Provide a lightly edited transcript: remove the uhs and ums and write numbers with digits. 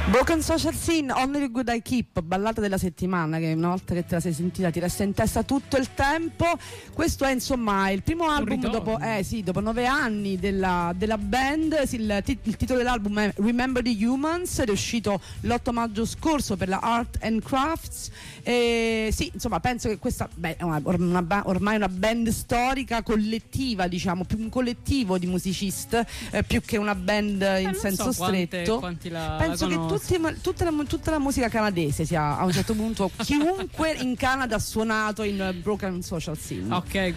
Broken Social Scene, Only the Good I Keep, ballata della settimana, che una volta che te la sei sentita ti resta in testa tutto il tempo. Questo è insomma il primo album dopo 9 anni della band. Il titolo dell'album è Remember the Humans ed è uscito l'8 maggio scorso per la Art and Crafts. Sì, insomma, penso che questa è ormai una band storica, collettiva, diciamo, più un collettivo di musicisti più che una band in senso stretto. Penso che tutta la musica canadese sia a un certo punto, chiunque in Canada ha suonato in Broken Social Scene. Ok,